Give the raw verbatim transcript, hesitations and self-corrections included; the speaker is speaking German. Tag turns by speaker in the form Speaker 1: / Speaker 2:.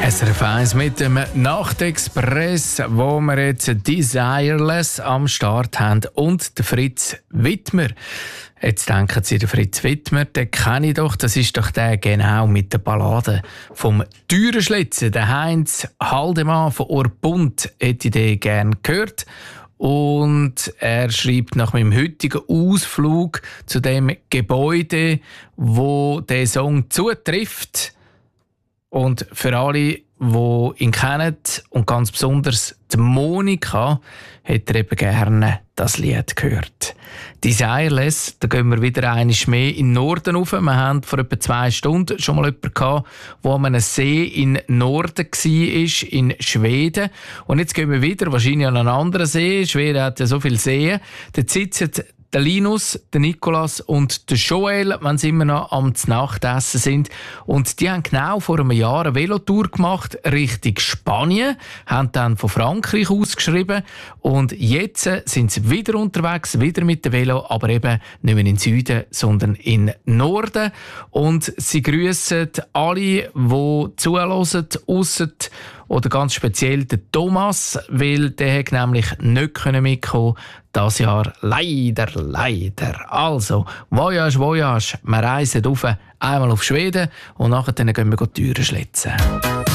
Speaker 1: S R F eins mit dem Nachtexpress, wo wir jetzt Desireless am Start haben und den Fritz Wittmer. Jetzt denken Sie, der Fritz Wittmer, den kenne ich doch, das ist doch der genau mit der Ballade vom Türenschlitzen. Der Heinz Haldemann von Orpund hätte ich den gerne gehört. Und er schreibt nach meinem heutigen Ausflug zu dem Gebäude, wo der Song zutrifft. Und für alle, die ihn kennen, und ganz besonders die Monika, hätte er eben gerne das Lied gehört. Desireless, da gehen wir wieder einmal mehr in den Norden rauf. Wir hatten vor etwa zwei Stunden schon mal jemanden gehabt, der an einem See in Norden war, in Schweden. Und jetzt gehen wir wieder, wahrscheinlich an einen anderen See. Schweden hat ja so viele Seen. Dort sitzen der Linus, der Nikolas und der Joel, wenn sie immer noch am Nachtessen sind. Und die haben genau vor einem Jahr eine Velotour gemacht Richtung Spanien, haben dann von Frankreich ausgeschrieben und jetzt sind sie wieder unterwegs, wieder mit dem Velo, aber eben nicht mehr in den Süden, sondern in den Norden. Und sie grüssen alle, die zuhören, ausser oder ganz speziell den Thomas, weil der hat nämlich nicht mitkommen das Jahr. Leider, leider. Also, Voyage, Voyage. Wir reisen rauf, einmal auf Schweden und nachher gehen wir Türen schlitzen.